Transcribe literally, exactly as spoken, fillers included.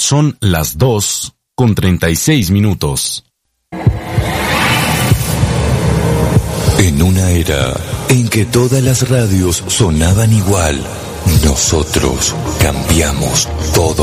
Son las dos con treinta y seis minutos. En una era en que todas las radios sonaban igual, nosotros cambiamos todo.